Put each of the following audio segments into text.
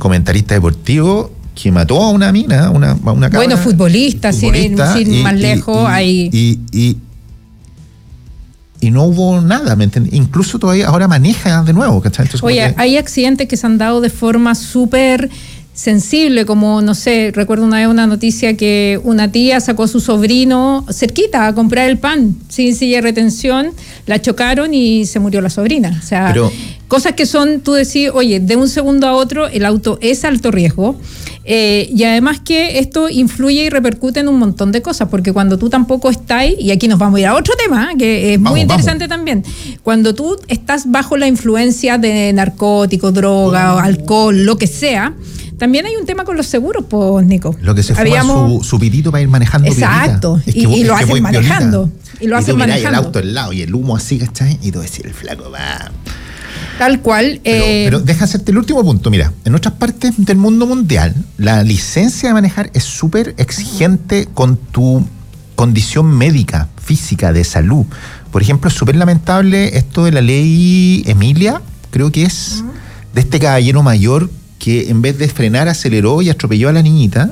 comentarista deportivo que mató a una mina, una cabra. Bueno, futbolista, sin más lejos, y no hubo nada, ¿me entiendes? Incluso todavía ahora maneja de nuevo, ¿cachai? Entonces, oye, hay accidentes que se han dado de forma súper sensible, como, no sé, recuerdo una vez una noticia que una tía sacó a su sobrino cerquita a comprar el pan, sin silla de retención, la chocaron y se murió la sobrina. O sea, cosas que son, tú decís, oye, de un segundo a otro el auto es alto riesgo, y además que esto influye y repercute en un montón de cosas, porque cuando tú tampoco estás, y aquí nos vamos a ir a otro tema, que es muy interesante también, cuando tú estás bajo la influencia de narcóticos, droga, alcohol, lo que sea, también hay un tema con los seguros, pues, Nico. Lo que se fuma su pitito para ir manejando. Exacto, y lo hacen manejando. Y lo hacen manejando. Y el auto al lado y el humo así, ¿cachai? Y tú decís, el flaco va. Tal cual. Pero deja hacerte el último punto. Mira, en otras partes del mundo mundial, la licencia de manejar es súper exigente con tu condición médica, física, de salud. Por ejemplo, es súper lamentable esto de la ley Emilia, creo que es, de este caballero mayor que en vez de frenar aceleró y atropelló a la niñita,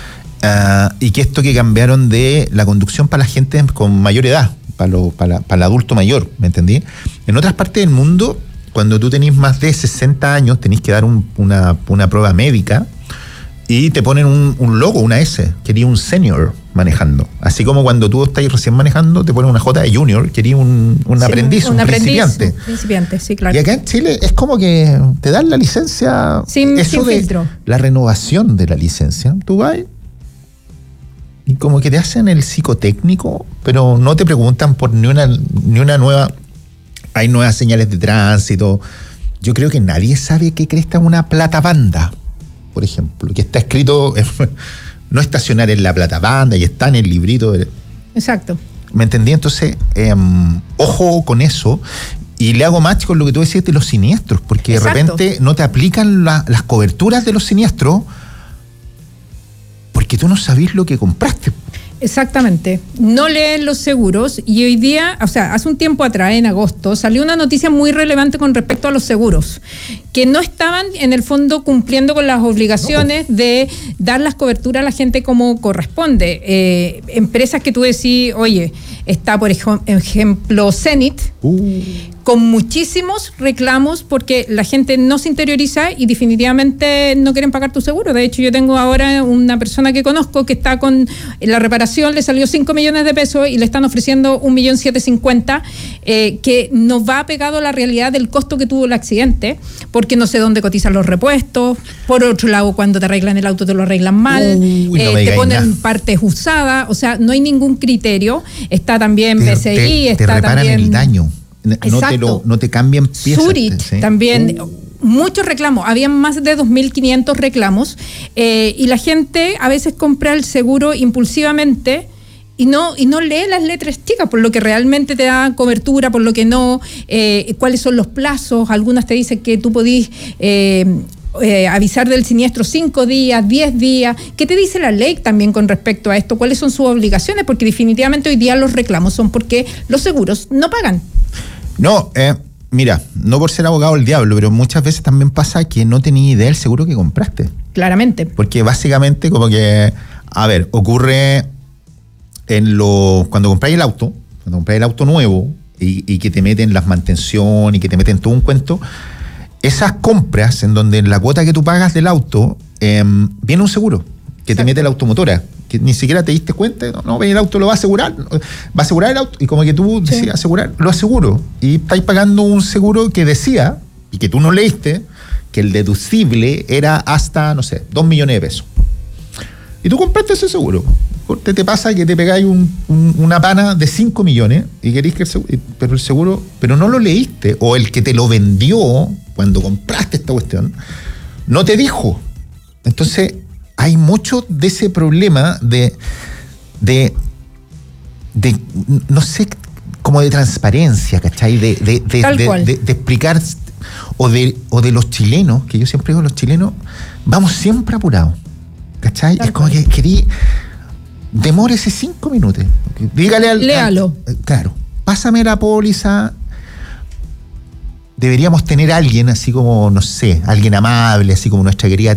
y que esto que cambiaron de la conducción para la gente con mayor edad, para el adulto mayor, ¿me entendí? En otras partes del mundo, cuando tú tenés más de 60 años, tenés que dar una prueba médica y te ponen un logo, una S, que eres un senior manejando. Así como cuando tú estás recién manejando, te ponen una J de junior, que eres un aprendiz, un principiante. Principiante, sí, claro. Y acá en Chile es como que te dan la licencia. Sin filtro. La renovación de la licencia. Tú vas y como que te hacen el psicotécnico, pero no te preguntan por ni una nueva. Hay nuevas señales de tránsito. Yo creo que nadie sabe qué cresta una platabanda, por ejemplo, que está escrito no estacionar en la platabanda y está en el librito. Exacto. ¿Me entendí? Entonces, ojo con eso. Y le hago match con lo que tú decías de los siniestros, porque Exacto. De repente no te aplican las coberturas de los siniestros porque tú no sabés lo que compraste. Exactamente, no leen los seguros y hoy día, o sea, hace un tiempo atrás, en agosto, salió una noticia muy relevante con respecto a los seguros, que no estaban en el fondo cumpliendo con las obligaciones de dar las coberturas a la gente como corresponde. Empresas que tú decís, oye, está por ejemplo Zenith, con muchísimos reclamos porque la gente no se interioriza y definitivamente no quieren pagar tu seguro. De hecho, yo tengo ahora una persona que conozco que está con la reparación, le salió 5 millones de pesos y le están ofreciendo 1.750.000, que no va pegado a la realidad del costo que tuvo el accidente, porque no sé dónde cotizan los repuestos. Por otro lado, cuando te arreglan el auto te lo arreglan mal, te ponen partes usadas, o sea, no hay ningún criterio. Está también BCI, te reparan también el daño. No te cambian piezas. Zurich, ¿sí? También muchos reclamos, habían más de 2.500 reclamos, y la gente a veces compra el seguro impulsivamente y no lee las letras chicas, por lo que realmente te da cobertura, por lo que no, cuáles son los plazos. Algunas te dicen que tú podís avisar del siniestro 5 días, 10 días. ¿Qué te dice la ley también con respecto a esto? ¿Cuáles son sus obligaciones? Porque definitivamente hoy día los reclamos son porque los seguros no pagan. No, mira, no por ser abogado del diablo, pero muchas veces también pasa que no tenías idea del seguro que compraste. Claramente. Porque básicamente como que, a ver, ocurre cuando compráis el auto nuevo y que te meten las mantenciones y que te meten todo un cuento, esas compras en donde en la cuota que tú pagas del auto viene un seguro que Exacto. te mete la automotora, que ni siquiera te diste cuenta, no, el auto lo va a asegurar el auto, y como que tú decías, sí. Asegurar, lo aseguro, y estáis pagando un seguro que decía, y que tú no leíste, que el deducible era hasta, no sé, 2 millones de pesos. Y tú compraste ese seguro. Te pasa que te pegáis una pana de 5 millones y queréis que el seguro, pero no lo leíste, o el que te lo vendió cuando compraste esta cuestión, no te dijo. Entonces, hay mucho de ese problema de no sé, como de transparencia, ¿cachai? De explicar, o de los chilenos, que yo siempre digo, los chilenos, vamos siempre apurados, ¿cachai? Tal es como cual. Que querí, demórese 5 minutos. Dígale léalo. Claro, pásame la póliza. Deberíamos tener alguien así como, no sé, alguien amable, así como nuestra querida